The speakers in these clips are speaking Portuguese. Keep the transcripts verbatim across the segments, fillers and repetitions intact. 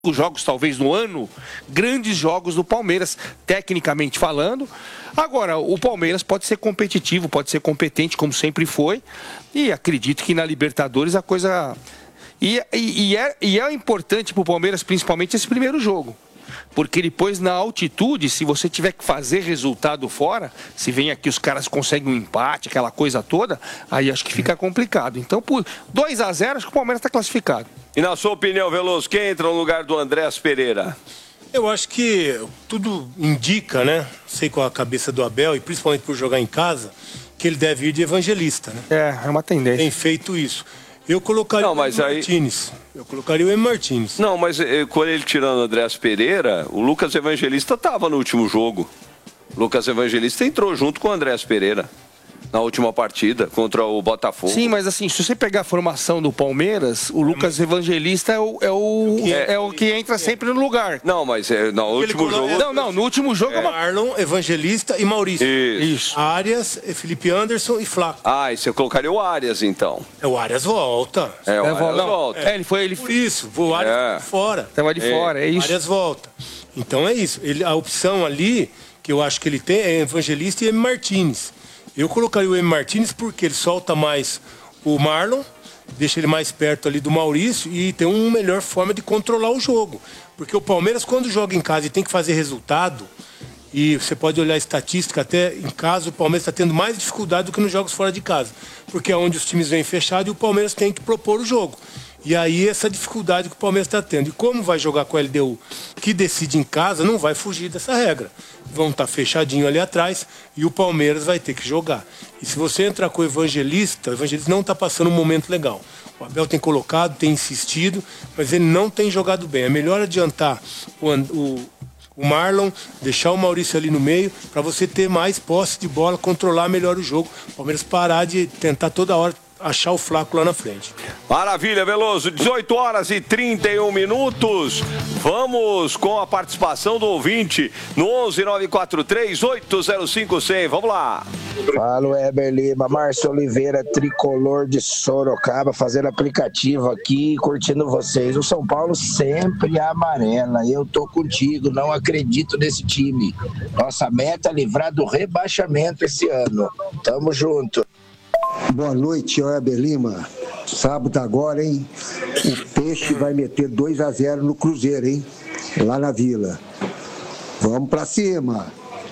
jogos talvez no ano, grandes jogos do Palmeiras, tecnicamente falando. Agora, o Palmeiras pode ser competitivo, pode ser competente, como sempre foi, e acredito que na Libertadores a coisa... E, e, e, é, e é importante para o Palmeiras, principalmente, esse primeiro jogo. Porque depois, na altitude, se você tiver que fazer resultado fora, se vem aqui os caras conseguem um empate, aquela coisa toda, aí acho que fica complicado. Então, por dois a zero, acho que o Palmeiras está classificado. E na sua opinião, Veloso, quem entra no lugar do Andrés Pereira? Eu acho que tudo indica, né? Sei com a cabeça do Abel, e principalmente por jogar em casa, que ele deve ir de Evangelista, né? É, é uma tendência. Tem feito isso. Eu colocaria não, mas o aí... Martínez. Eu colocaria o M. Martínez. Não, mas quando ele tirando o Andrés Pereira, o Lucas Evangelista estava no último jogo. O Lucas Evangelista entrou junto com o Andrés Pereira na última partida contra o Botafogo. Sim, mas assim, se você pegar a formação do Palmeiras, o Lucas Evangelista é o, é o, é, é o que entra sempre no lugar. Não, mas é, no último colo... jogo... Não, não, no último jogo... É. Marlon, Evangelista e Maurício. Isso. Arias, Felipe Anderson e Flaco. Ah, e você colocaria o Arias, então? É, o Arias volta. É, o É, Arias não, volta. É, ele foi... Ele... Por isso, o Arias É. de fora. Tava de É. fora, é O isso. Arias volta. Então é isso. Ele, a opção ali, que eu acho que ele tem, é Evangelista e M. Martínez. Eu colocaria o M. Martínez porque ele solta mais o Marlon, deixa ele mais perto ali do Maurício e tem uma melhor forma de controlar o jogo. Porque o Palmeiras, quando joga em casa e tem que fazer resultado, e você pode olhar a estatística, até em casa o Palmeiras está tendo mais dificuldade do que nos jogos fora de casa. Porque é onde os times vêm fechados e o Palmeiras tem que propor o jogo. E aí essa dificuldade que o Palmeiras está tendo. E como vai jogar com a L D U que decide em casa, não vai fugir dessa regra. Vão estar fechadinho ali atrás e o Palmeiras vai ter que jogar. E se você entrar com o Evangelista, o Evangelista não está passando um momento legal. O Abel tem colocado, tem insistido, mas ele não tem jogado bem. É melhor adiantar o, o, o Marlon, deixar o Maurício ali no meio, para você ter mais posse de bola, controlar melhor o jogo. O Palmeiras parar de tentar toda hora achar o Flaco lá na frente. Maravilha, Veloso. dezoito horas e trinta e um minutos. Vamos com a participação do ouvinte no onze nove quatro três oito zero cinco zero zero. Vamos lá. Fala, Weber Lima. Márcio Oliveira, tricolor de Sorocaba, fazendo aplicativo aqui, curtindo vocês. O São Paulo sempre amarela. Eu tô contigo, não acredito nesse time. Nossa meta é livrar do rebaixamento esse ano. Tamo junto. Boa noite, Weber Lima. Sábado agora, hein? O Peixe vai meter dois a zero no Cruzeiro, hein? Lá na Vila. Vamos pra cima.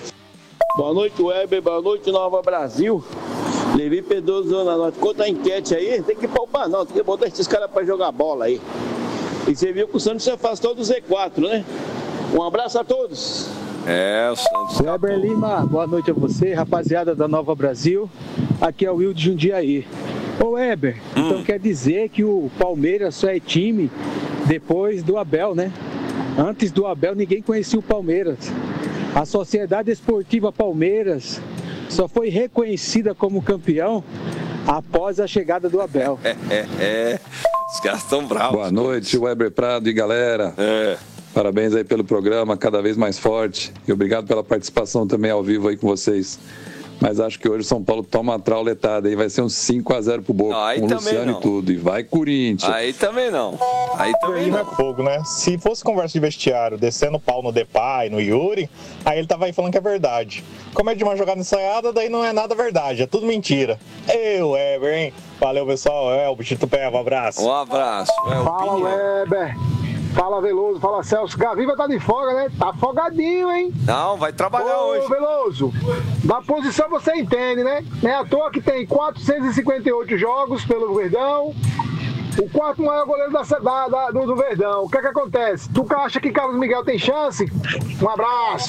Boa noite, Weber. Boa noite, Nova Brasil. Levi Pedroso na noite. Conta a enquete aí. Tem que poupar, não. Tem que botar esses caras pra jogar bola aí. E você viu que o Santos se afastou do Z quatro, né? Um abraço a todos. É, o Santos. Weber Lima, boa noite a você, rapaziada da Nova Brasil. Aqui é o Will de Jundiaí. Ô Weber, hum. então quer dizer que o Palmeiras só é time depois do Abel, né? Antes do Abel ninguém conhecia o Palmeiras. A Sociedade Esportiva Palmeiras só foi reconhecida como campeão após a chegada do Abel. É, é, é. Os caras estão bravos. Boa noite, Weber Prado e galera. É. Parabéns aí pelo programa, cada vez mais forte. E obrigado pela participação também ao vivo aí com vocês. Mas acho que hoje o São Paulo toma uma trauletada aí, vai ser uns cinco a zero pro Boca, não, aí com o também Luciano não. E tudo. E vai Corinthians. Aí também não. Aí também não. É fogo, né? Se fosse conversa de vestiário, descendo o pau no Depay, no Yuri, aí ele tava aí falando que é verdade. Como é de uma jogada ensaiada, daí não é nada verdade, é tudo mentira. Eu, Weber, hein? Valeu, pessoal. É, o Bichito Pé, um abraço. Um abraço. É, Fala, Weber. Fala, Veloso. Fala, Celso. Gaviva tá de folga, né? Tá folgadinho, hein? Não, vai trabalhar Ô, hoje. Ô, Veloso, da posição você entende, né? Não é à toa que tem quatrocentos e cinquenta e oito jogos pelo Verdão. O quarto maior goleiro da, da, da, do, do Verdão. O que é que acontece? Tu acha que Carlos Miguel tem chance? Um abraço.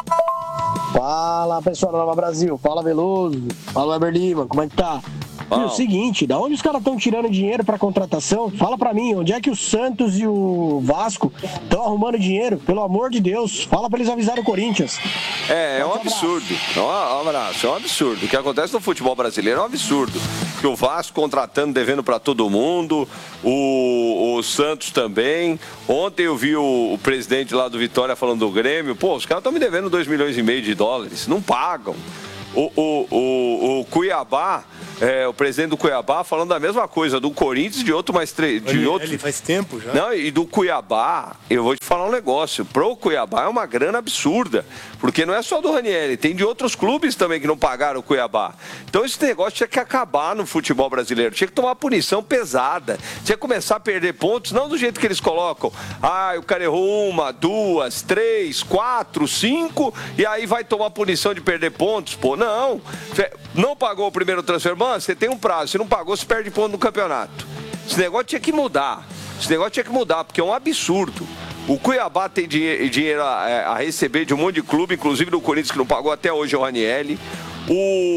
Fala, pessoal da Nova Brasil. Fala, Veloso. Fala, Weber Lima. Como é que tá? E o seguinte, da onde os caras estão tirando dinheiro pra contratação? Fala pra mim, onde é que o Santos e o Vasco estão arrumando dinheiro? Pelo amor de Deus, fala pra eles avisarem o Corinthians. É, é um absurdo. É um abraço, é um absurdo. O que acontece no futebol brasileiro é um absurdo. Porque o Vasco contratando, devendo pra todo mundo, o, o Santos também. Ontem eu vi o, o presidente lá do Vitória falando do Grêmio. Pô, os caras estão me devendo dois milhões e meio de dólares. Não pagam. O, o, o, o Cuiabá é, o presidente do Cuiabá falando a mesma coisa do Corinthians, de outro mais três. De ele, outro... ele faz tempo já. Não, e do Cuiabá, eu vou te falar um negócio. Pro Cuiabá é uma grana absurda. Porque não é só do Ranieri, tem de outros clubes também que não pagaram o Cuiabá. Então esse negócio tinha que acabar no futebol brasileiro. Tinha que tomar punição pesada. Tinha que começar a perder pontos, não do jeito que eles colocam. Ah, o cara errou uma, duas, três, quatro, cinco, e aí vai tomar punição de perder pontos. Pô, não. Não pagou o primeiro transferban, você tem um prazo. Se não pagou, você perde ponto no campeonato. Esse negócio tinha que mudar. Esse negócio tinha que mudar, porque é um absurdo. O Cuiabá tem dinheiro a, a receber de um monte de clube, inclusive do Corinthians, que não pagou até hoje o Ranieri. O,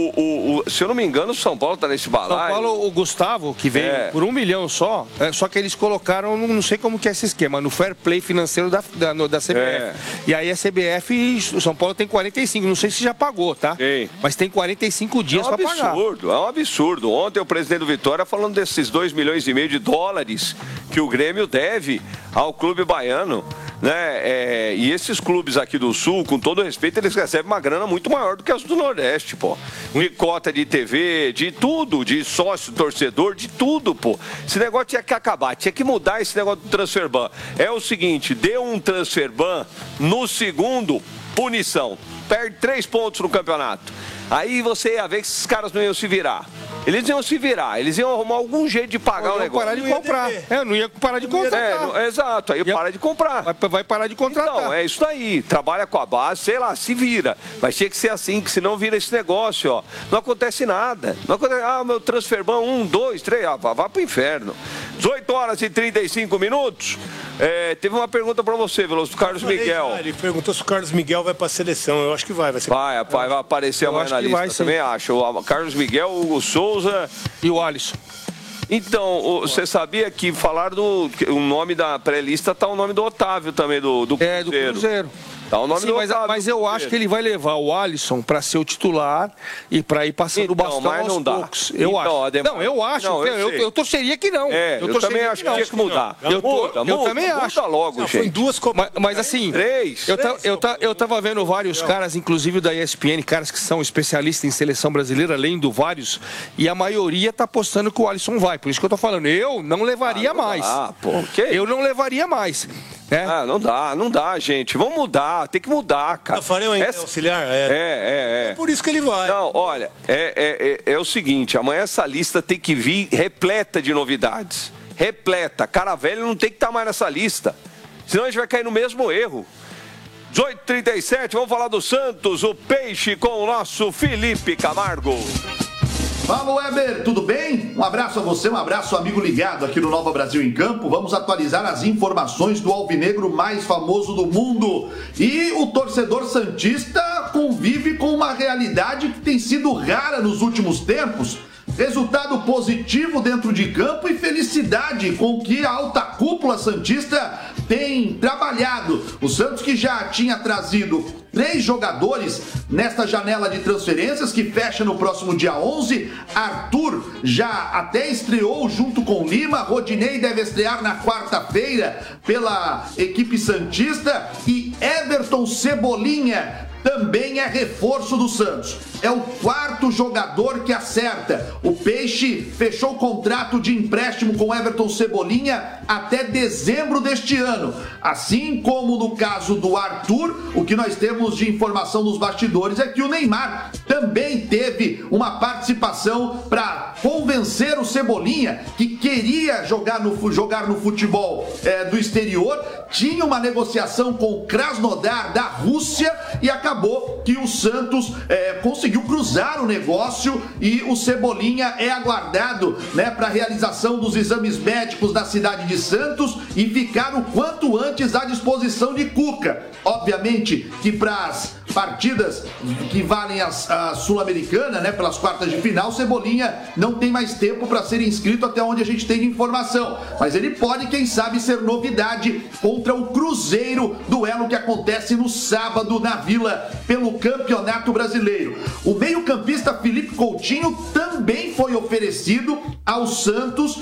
o, o, se eu não me engano, o São Paulo está nesse balaio. São Paulo, o Gustavo, que veio é. por um milhão só, é, só que eles colocaram, não sei como que é esse esquema, no fair play financeiro da, da, no, da C B F. É. E aí a C B F, o São Paulo tem quarenta e cinco, não sei se já pagou, tá? Sim. Mas tem quarenta e cinco dias para pagar. É um absurdo, é um absurdo. Ontem o presidente do Vitória falando desses dois milhões e meio de dólares que o Grêmio deve ao clube baiano. Né? É, e esses clubes aqui do Sul, com todo respeito, eles recebem uma grana muito maior do que as do Nordeste, pô. De cota de T V, de tudo, de sócio, torcedor, de tudo, pô. Esse negócio tinha que acabar, tinha que mudar esse negócio do transfer ban. É o seguinte, deu um transfer ban, no segundo, punição. Perde três pontos no campeonato. Aí você ia ver que esses caras não iam se virar. Eles iam se virar, eles iam arrumar algum jeito de pagar o negócio. Parar de comprar. É, não ia parar de contratar. É, não, exato, aí ia... para de comprar. Vai, vai parar de contratar. Então, é isso aí. Trabalha com a base, sei lá, se vira. Mas tinha que ser assim, que senão vira esse negócio, ó. Não acontece nada. Não acontece, ah, meu transfer ban, um, dois, três, ah, vá, vá pro inferno. dezoito horas e trinta e cinco minutos. É, teve uma pergunta pra você, Veloso, do Carlos Miguel. Já, ele perguntou se o Carlos Miguel vai pra seleção. Eu acho que vai. Vai, ser... vai, vai, vai aparecer amanhã na lista, vai, também acho. O Carlos Miguel, o Hugo Souza e o Alisson. Então, você sabia que falaram do o nome da pré-lista, tá o nome do Otávio também, do, do Cruzeiro. É, do Cruzeiro. Tá o nome Sim, do mas, Otávio, mas eu acho que ele vai levar o Alisson para ser o titular e para ir passando o então, bastão mas não aos dá. poucos. Eu então, acho. Ademar... Não, eu acho. Não, eu, eu, eu torceria que não. É, eu, eu também acho que, que tinha que mudar. Eu, tô, muda, eu muda, também muda acho. logo, não, gente. Foi duas mas, mas assim, três. Eu, ta, eu, ta, eu tava vendo vários caras, inclusive da E S P N, caras que são especialistas em seleção brasileira, lendo vários, e a maioria tá apostando que o Alisson vai. Por isso que eu tô falando. Eu não levaria ah, não mais. Ah, pô, que? Eu não levaria mais. É. Ah, não dá, não dá, gente. Vamos mudar, tem que mudar, cara. Tafarel é auxiliar? É. É, é, é. É por isso que ele vai. Não, olha, é, é, é, é o seguinte, amanhã essa lista tem que vir repleta de novidades. Repleta. Cara velho não tem que estar mais nessa lista. Senão a gente vai cair no mesmo erro. dezoito e trinta e sete, vamos falar do Santos, o Peixe com o nosso Felipe Camargo. Fala, Weber, tudo bem? Um abraço a você, um abraço amigo ligado aqui no Nova Brasil em Campo. Vamos atualizar as informações do alvinegro mais famoso do mundo. E o torcedor santista convive com uma realidade que tem sido rara nos últimos tempos. Resultado positivo dentro de campo e felicidade com que a alta cúpula santista tem trabalhado. O Santos, que já tinha trazido três jogadores nesta janela de transferências que fecha no próximo dia onze. Arthur já até estreou junto com Lima. Rodinei deve estrear na quarta-feira pela equipe santista. E Everton Cebolinha também é reforço do Santos. É o quarto jogador que acerta. O Peixe fechou o contrato de empréstimo com Everton Cebolinha até dezembro deste ano. Assim como no caso do Arthur, o que nós temos de informação nos bastidores é que o Neymar também teve uma participação para convencer o Cebolinha, que queria jogar no, jogar no futebol é, do exterior, tinha uma negociação com o Krasnodar da Rússia e acabou que o Santos é, conseguiu cruzar o negócio e o Cebolinha é aguardado, né, para a realização dos exames médicos da cidade de Santos e ficar o quanto antes à disposição de Cuca. Obviamente que para as partidas que valem a, a Sul-Americana, né, pelas quartas de final, Cebolinha não tem mais tempo para ser inscrito até onde a gente tem de informação, mas ele pode, quem sabe, ser novidade contra o Cruzeiro, duelo que acontece no sábado na Vila pelo Campeonato Brasileiro. O meio-campista Felipe Coutinho também foi oferecido ao Santos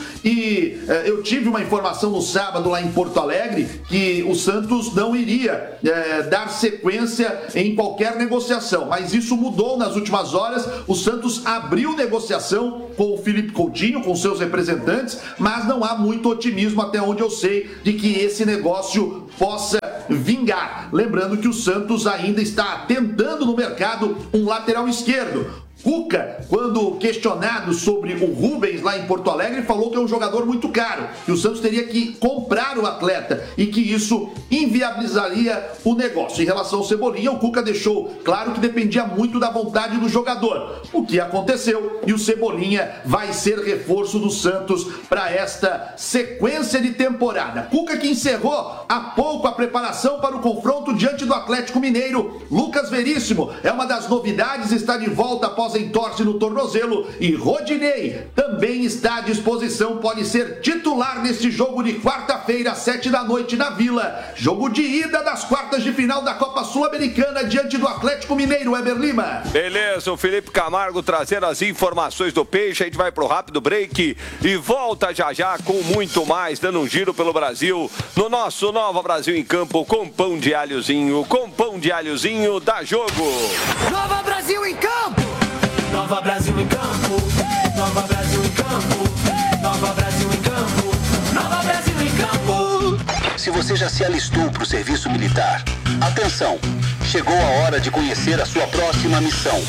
e eh, eu tive uma informação no sábado lá em Porto Alegre que o Santos não iria eh, dar sequência em qualquer negociação, mas isso mudou nas últimas horas. O Santos abriu negociação com o Felipe Coutinho, com seus representantes, mas não há muito otimismo, até onde eu sei, de que esse negócio possa vingar. Lembrando que o Santos ainda está tentando no mercado um lateral esquerdo. Cuca, quando questionado sobre o Rubens lá em Porto Alegre, falou que é um jogador muito caro, que o Santos teria que comprar o atleta e que isso inviabilizaria o negócio. Em relação ao Cebolinha, o Cuca deixou claro que dependia muito da vontade do jogador, o que aconteceu, e o Cebolinha vai ser reforço do Santos para esta sequência de temporada. Cuca que encerrou há pouco a preparação para o confronto diante do Atlético Mineiro. Lucas Veríssimo é uma das novidades, está de volta após entorse no tornozelo, e Rodinei também está à disposição, pode ser titular neste jogo de quarta-feira, às sete da noite na Vila. Jogo de ida das quartas de final da Copa Sul-Americana diante do Atlético Mineiro. Weber Lima. Beleza, o Felipe Camargo trazendo as informações do Peixe. A gente vai pro rápido break e volta já já com muito mais, dando um giro pelo Brasil no nosso Nova Brasil em Campo com pão de alhozinho, com pão de alhozinho da Jogo. Nova Brasil em Campo! Nova Brasil em Campo, Nova Brasil em Campo, Nova Brasil em Campo, Nova Brasil em Campo. Se você já se alistou para o serviço militar, atenção, chegou a hora de conhecer a sua próxima missão.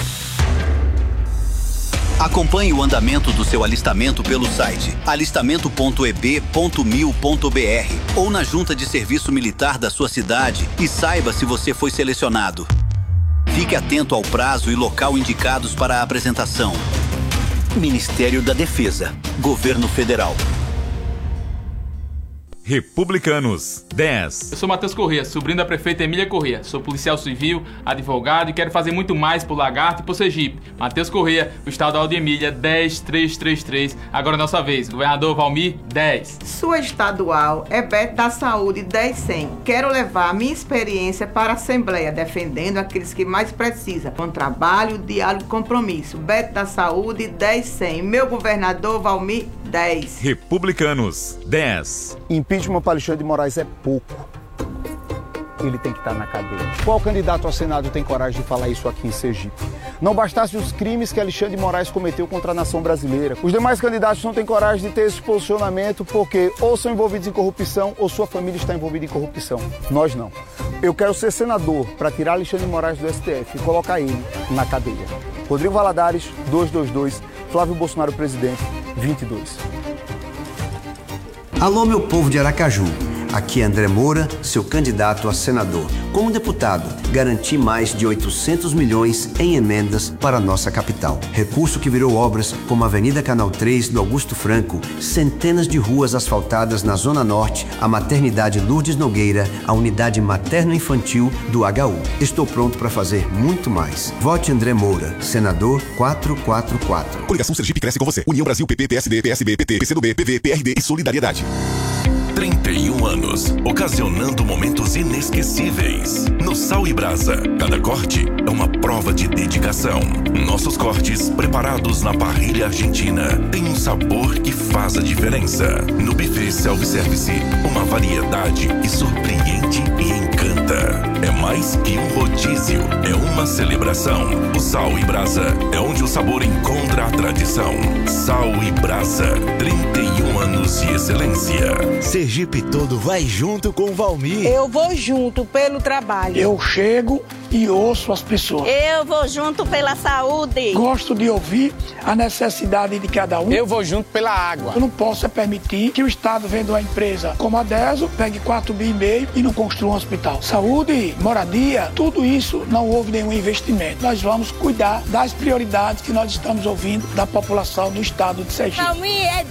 Acompanhe o andamento do seu alistamento pelo site alistamento ponto e b ponto mil ponto b r ou na junta de serviço militar da sua cidade e saiba se você foi selecionado. Fique atento ao prazo e local indicados para a apresentação. Ministério da Defesa, Governo Federal. Republicanos, dez. Eu sou Matheus Corrêa, sobrinho da prefeita Emília Corrêa. Sou policial civil, advogado e quero fazer muito mais por Lagarto e por Sergipe. Matheus Corrêa, o estadual de Emília, dez três três três. Agora é nossa vez. Governador Valmir, dez. Sua estadual é Beto da Saúde, dez cem. Quero levar minha experiência para a Assembleia, defendendo aqueles que mais precisam. Com trabalho, diálogo e compromisso. Beto da Saúde, dez cem. Meu governador Valmir, dez. Republicanos, dez. Impeachment para Alexandre de Moraes é pouco. Ele tem que estar na cadeia. Qual candidato ao Senado tem coragem de falar isso aqui em Sergipe? Não bastasse os crimes que Alexandre de Moraes cometeu contra a nação brasileira. Os demais candidatos não têm coragem de ter esse posicionamento porque ou são envolvidos em corrupção ou sua família está envolvida em corrupção. Nós não. Eu quero ser senador para tirar Alexandre de Moraes do S T F e colocar ele na cadeia. Rodrigo Valadares, duzentos e vinte e dois. Flávio Bolsonaro, presidente, vinte e dois. Alô, meu povo de Aracaju. Aqui é André Moura, seu candidato a senador. Como deputado, garanti mais de oitocentos milhões em emendas para a nossa capital. Recurso que virou obras como a Avenida Canal três do Augusto Franco, centenas de ruas asfaltadas na Zona Norte, a Maternidade Lourdes Nogueira, a Unidade Materno-Infantil do H U. Estou pronto para fazer muito mais. Vote André Moura, senador quatrocentos e quarenta e quatro. Coligação Sergipe cresce com você. União Brasil, P P, P S D, P S B, P T, P C do B, P V, P R D e Solidariedade. trinta e um anos, ocasionando momentos inesquecíveis. No Sal e Brasa, cada corte é uma prova de dedicação. Nossos cortes, preparados na parrilha argentina, têm um sabor que faz a diferença. No buffet self-service, uma variedade que surpreende e encanta. É mais que um rodízio, é uma celebração. O Sal e Brasa é onde o sabor encontra a tradição. Sal e Brasa, trinta e um anos de excelência. Sergipe todo vai junto com o Valmir. Eu vou junto pelo trabalho. Eu chego e ouço as pessoas. Eu vou junto pela saúde. Gosto de ouvir a necessidade de cada um. Eu vou junto pela água. Eu não posso permitir que o Estado, vendo uma empresa como a Deso, pegue quatro bi e meio e não construa um hospital. Saúde, moradia, tudo isso não houve nenhum investimento. Nós vamos cuidar das prioridades que nós estamos ouvindo da população do estado de Sergipe. Valmir, é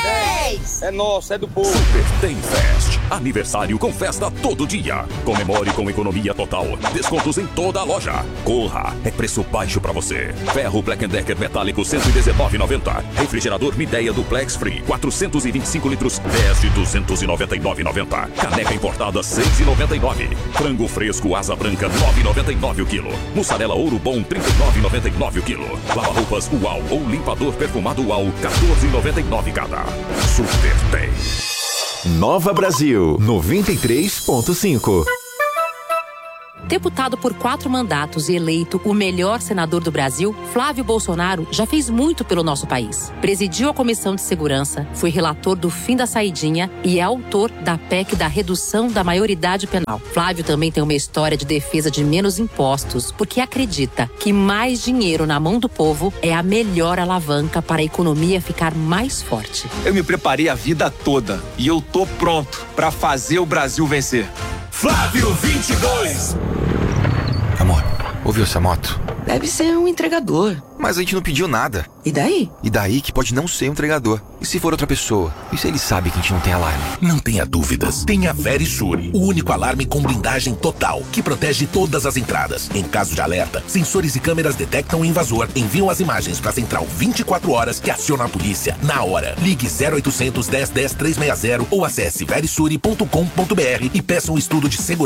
dez! É nosso, é do povo. Super Tem Fest. Aniversário com festa todo dia. Comemore com economia total. Descontos em toda a loja. Corra, é preço baixo pra você. Ferro Black Decker metálico cento e dezenove reais e noventa centavos. Refrigerador Midea Duplex Free quatrocentos e vinte e cinco litros dez de duzentos e noventa e nove reais e noventa centavos. Caneca importada seis reais e noventa e nove centavos. Frango fresco asa branca nove reais e noventa e nove centavos o quilo. Mussarela Ouro Bom trinta e nove reais e noventa e nove centavos o quilo. Lava roupas Uau ou limpador perfumado Uau quatorze reais e noventa e nove centavos cada. Super Tem. Nova Brasil noventa e três ponto cinco. Deputado por quatro mandatos e eleito o melhor senador do Brasil, Flávio Bolsonaro já fez muito pelo nosso país. Presidiu a Comissão de Segurança, foi relator do fim da saidinha e é autor da P E C da redução da maioridade penal. Flávio também tem uma história de defesa de menos impostos, porque acredita que mais dinheiro na mão do povo é a melhor alavanca para a economia ficar mais forte. Eu me preparei a vida toda e eu tô pronto para fazer o Brasil vencer. Flávio vinte e dois. Amor, ouviu essa moto? Deve ser um entregador. Mas a gente não pediu nada. E daí? E daí que pode não ser um entregador. E se for outra pessoa? E se ele sabe que a gente não tem alarme? Não tenha dúvidas. Tenha Verisure, o único alarme com blindagem total, que protege todas as entradas. Em caso de alerta, sensores e câmeras detectam o invasor, enviam as imagens para a central vinte e quatro horas, que aciona a polícia na hora. Ligue zero oitocentos, dez, dez, trezentos e sessenta ou acesse verisure ponto com ponto br e peça um estudo de segurança.